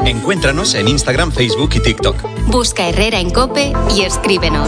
Encuéntranos en Instagram, Facebook y TikTok. Busca Herrera en COPE y escríbenos.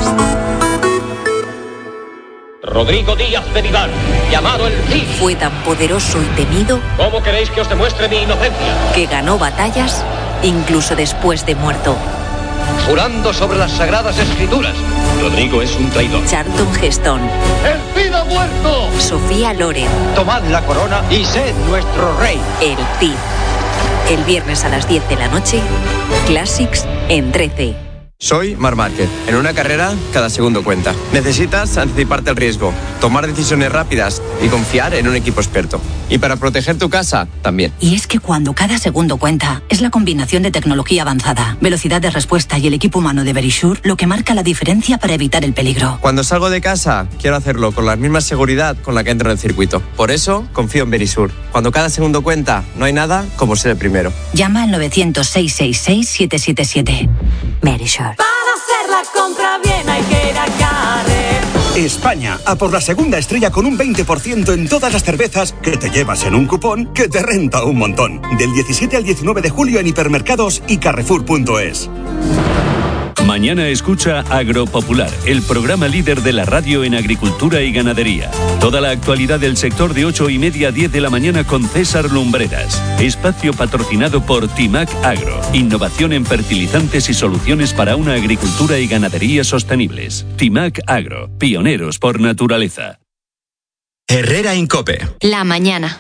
Rodrigo Díaz de Vivar, llamado el Cid. Fue tan poderoso y temido. ¿Cómo queréis que os demuestre mi inocencia? Que ganó batallas incluso después de muerto. Jurando sobre las sagradas escrituras. Rodrigo es un traidor. Charlton Heston. ¡El Cid ha muerto! Sofía Loren. Tomad la corona y sed nuestro rey. El Cid. El viernes a las 10 de la noche, Classics en 13. Soy Marc Márquez. En una carrera, cada segundo cuenta. Necesitas anticiparte al riesgo, tomar decisiones rápidas y confiar en un equipo experto. Y para proteger tu casa, también. Y es que cuando cada segundo cuenta, es la combinación de tecnología avanzada, velocidad de respuesta y el equipo humano de Verisure lo que marca la diferencia para evitar el peligro. Cuando salgo de casa, quiero hacerlo con la misma seguridad con la que entro en el circuito. Por eso, confío en Verisure. Cuando cada segundo cuenta, no hay nada como ser el primero. Llama al 900-666-777. Verisure. Para hacer la compra bien hay que ir a Carrer. España, a por la segunda estrella con un 20% en todas las cervezas que te llevas en un cupón que te renta un montón. Del 17 al 19 de julio en hipermercados y carrefour.es. Mañana escucha Agropopular, el programa líder de la radio en agricultura y ganadería. Toda la actualidad del sector de 8:30 a 10 de la mañana con César Lumbreras. Espacio patrocinado por Timac Agro. Innovación en fertilizantes y soluciones para una agricultura y ganadería sostenibles. Timac Agro, pioneros por naturaleza. Herrera en COPE. La mañana.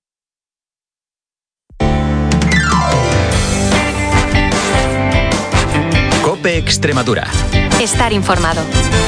COPE Extremadura. Estar informado.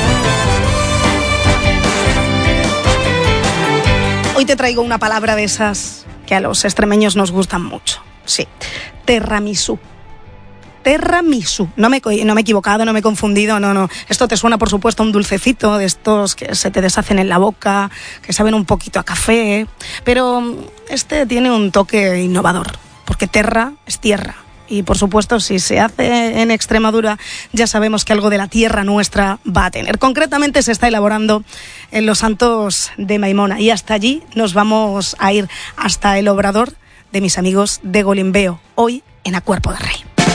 Hoy te traigo una palabra de esas que a los extremeños nos gustan mucho. Sí, terramisú. Terramisú. No me he equivocado, no me he confundido, no. Esto te suena, por supuesto, a un dulcecito de estos que se te deshacen en la boca, que saben un poquito a café, pero este tiene un toque innovador, porque terra es tierra. Y, por supuesto, si se hace en Extremadura, ya sabemos que algo de la tierra nuestra va a tener. Concretamente se está elaborando en Los Santos de Maimona. Y hasta allí nos vamos a ir, hasta el obrador de mis amigos de Golimbeo, hoy en A Cuerpo de Rey.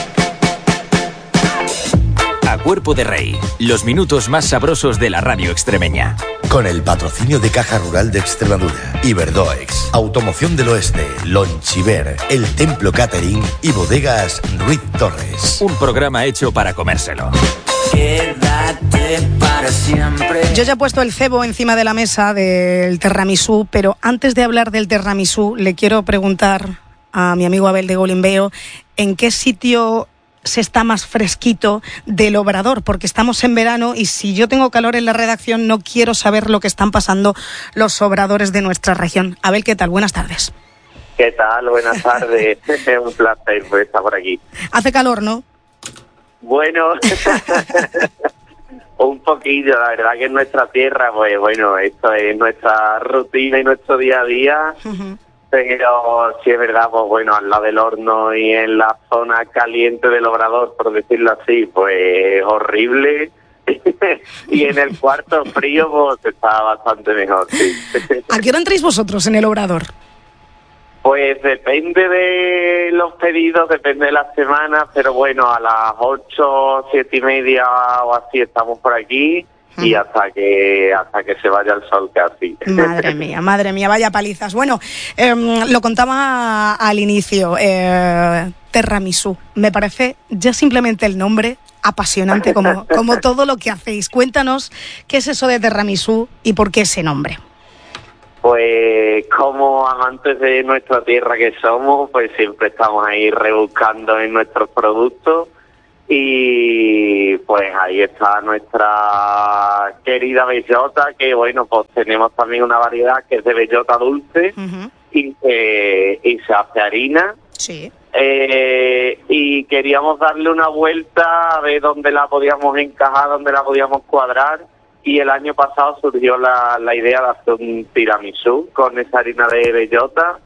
A Cuerpo de Rey, los minutos más sabrosos de la radio extremeña. Con el patrocinio de Caja Rural de Extremadura, Iberdoex, Automoción del Oeste, Lonchiver, El Templo Catering y Bodegas Ruiz Torres. Un programa hecho para comérselo. Quédate para siempre. Yo ya he puesto el cebo encima de la mesa del terramisú, pero antes de hablar del terramisú, le quiero preguntar a mi amigo Abel de Golimbeo en qué sitio se está más fresquito del obrador, porque estamos en verano y si yo tengo calor en la redacción no quiero saber lo que están pasando los obradores de nuestra región. Abel, ¿qué tal? Buenas tardes. ¿Qué tal? Buenas tardes. Un placer estar por aquí. Hace calor, ¿no? Bueno, un poquillo, la verdad que en nuestra tierra, pues bueno, esto es nuestra rutina y nuestro día a día. Uh-huh. Pero sí es verdad, pues bueno, al lado del horno y en la zona caliente del obrador, por decirlo así, pues horrible. Y en el cuarto frío, pues está bastante mejor, sí. ¿A qué hora entráis vosotros en el obrador? Pues depende de los pedidos, depende de las semanas, pero bueno, a las 8, 7:30 o así estamos por aquí. Y hasta que se vaya el sol casi. Madre mía, vaya palizas. Bueno, lo contaba al inicio, terramisú. Me parece ya simplemente el nombre apasionante, como todo lo que hacéis. Cuéntanos qué es eso de terramisú y por qué ese nombre. Pues como amantes de nuestra tierra que somos, pues siempre estamos ahí rebuscando en nuestros productos. Y pues ahí está nuestra querida bellota, que bueno, pues tenemos también una variedad que es de bellota dulce. Uh-huh. y se hace harina. Sí. Y queríamos darle una vuelta a ver dónde la podíamos encajar, dónde la podíamos cuadrar. Y el año pasado surgió la idea de hacer un tiramisú con esa harina de bellota.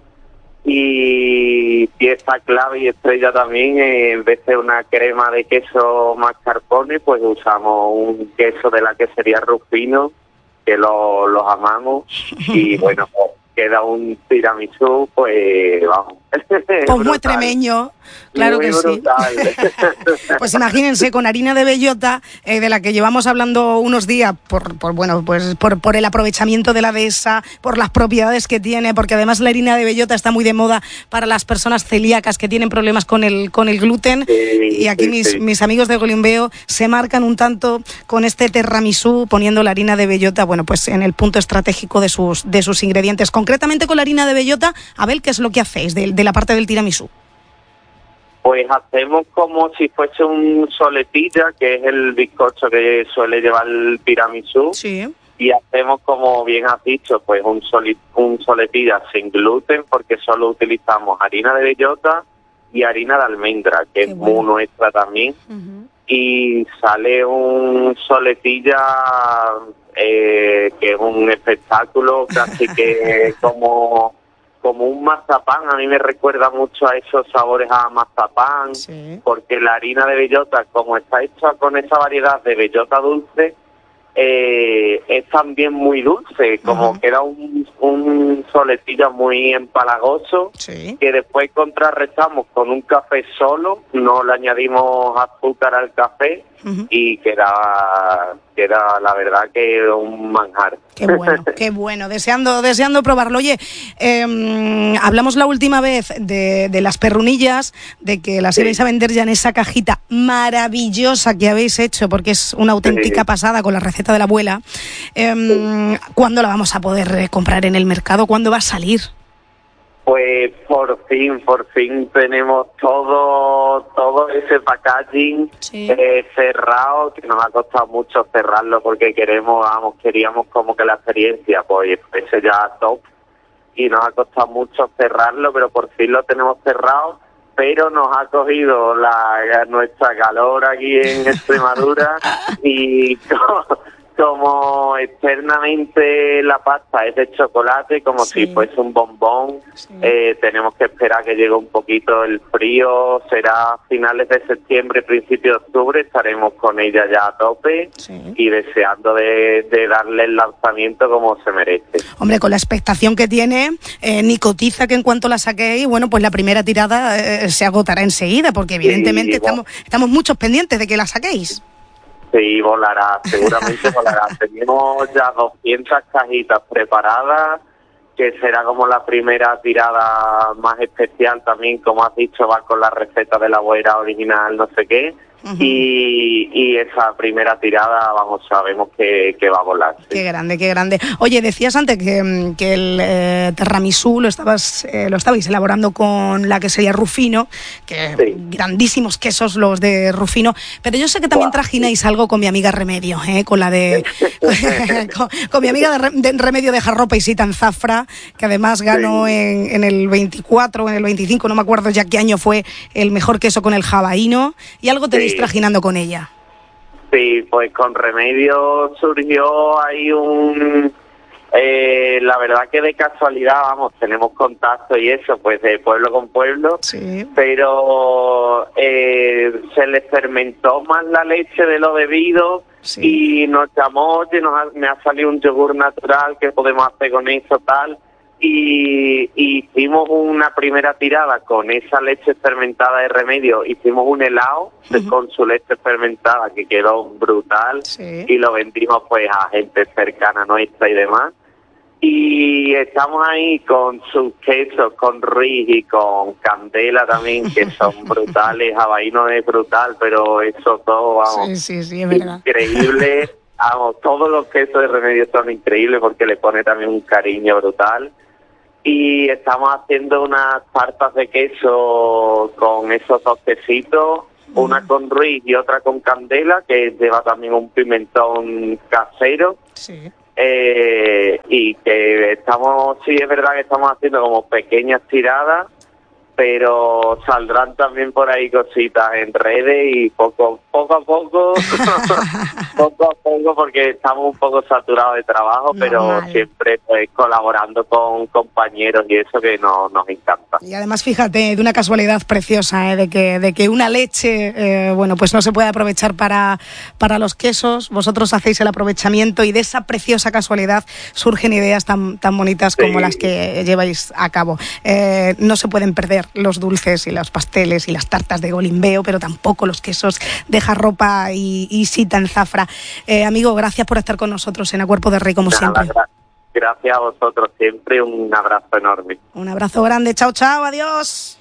Y pieza clave y estrella también, en vez de una crema de queso mascarpone, pues usamos un queso de la quesería Rufino, que los amamos. Y bueno, queda un tiramisú, pues vamos. Pues muy extremeño, claro que sí. Pues imagínense, con harina de bellota, de la que llevamos hablando unos días, por el aprovechamiento de la dehesa, por las propiedades que tiene, porque además la harina de bellota está muy de moda para las personas celíacas que tienen problemas con el gluten, y aquí mis amigos de Golimbeo se marcan un tanto con este tiramisú, poniendo la harina de bellota, bueno, pues en el punto estratégico de sus ingredientes. Concretamente con la harina de bellota, Abel, ¿qué es lo que hacéis de la parte del tiramisú? Pues hacemos como si fuese un soletilla, que es el bizcocho que suele llevar el tiramisú. Sí. Y hacemos, como bien has dicho, pues un soletilla sin gluten, porque solo utilizamos harina de bellota y harina de almendra, que es muy nuestra también. Y sale un soletilla que es un espectáculo, casi que como un mazapán. A mí me recuerda mucho a esos sabores a mazapán, porque la harina de bellota, como está hecha con esa variedad de bellota dulce, es también muy dulce, como queda un soletilla muy empalagoso, que después contrarrestamos con un café solo, no le añadimos azúcar al café, y queda la verdad que un manjar. Qué bueno, deseando probarlo. Oye, hablamos la última vez de las perrunillas, de que las ibais a vender ya en esa cajita maravillosa que habéis hecho, porque es una auténtica pasada con la receta de la abuela. ¿Cuándo la vamos a poder comprar en el mercado? ¿Cuándo va a salir? Pues por fin tenemos todo ese packaging cerrado, que nos ha costado mucho cerrarlo porque queríamos como que la experiencia pues fuese ya top, y nos ha costado mucho cerrarlo, pero por fin lo tenemos cerrado. Pero nos ha cogido nuestra calor aquí en Extremadura y como externamente la pasta es de chocolate, como si fuese un bombón, tenemos que esperar que llegue un poquito el frío. Será finales de septiembre, principio de octubre, estaremos con ella ya a tope y deseando de darle el lanzamiento como se merece. Hombre, con la expectación que tiene, ni cotiza que en cuanto la saquéis, bueno, pues la primera tirada se agotará enseguida, porque evidentemente estamos muchos pendientes de que la saquéis. Sí, volará, seguramente volará. Tenemos ya 200 cajitas preparadas, que será como la primera tirada más especial también, como has dicho, va con la receta de la abuela original, no sé qué. Y esa primera tirada, vamos, sabemos que va a volar. Sí. Qué grande. Oye, decías antes que el tiramisú lo estabais elaborando con la quesería Rufino, que grandísimos quesos los de Rufino, pero yo sé que también trajináis algo con mi amiga Remedio, con la de con mi amiga de Remedio de Jarropa y Sita en Zafra, que además ganó en el 24 o en el 25, no me acuerdo ya qué año fue, el mejor queso con el jabaíno, y algo tenéis trajinando con ella. Sí, pues con Remedio surgió ahí la verdad que de casualidad, vamos, tenemos contacto y eso, pues de pueblo con pueblo, pero se les fermentó más la leche de lo debido y nos llamó, oye, me ha salido un yogur natural, ¿qué podemos hacer con eso, tal? Y hicimos una primera tirada con esa leche fermentada de Remedio, hicimos un helado con su leche fermentada que quedó brutal, y lo vendimos pues a gente cercana nuestra y demás. Y estamos ahí con sus quesos, con Riz y con Candela también, que son brutales. Jabaíno es brutal, pero eso todo, vamos, sí, es verdad, increíble. Vamos, todos los quesos de Remedio son increíbles porque le pone también un cariño brutal. Y estamos haciendo unas tartas de queso con esos dos quesitos, una con Riz y otra con Candela, que lleva también un pimentón casero. Y que es verdad que estamos haciendo como pequeñas tiradas, pero saldrán también por ahí cositas en redes y poco a poco, porque estamos un poco saturados de trabajo, pero siempre pues colaborando con compañeros y eso que nos encanta. Y además, fíjate, de una casualidad preciosa, de que una leche, pues no se puede aprovechar para los quesos, vosotros hacéis el aprovechamiento y de esa preciosa casualidad surgen ideas tan bonitas como las que lleváis a cabo. No se pueden perder los dulces y los pasteles y las tartas de Golimbeo, pero tampoco los quesos de Jarropa y Sita en Zafra. Amigo, gracias por estar con nosotros en A Cuerpo de Rey, como siempre. Gracias a vosotros siempre, un abrazo enorme. Un abrazo grande, chao, adiós.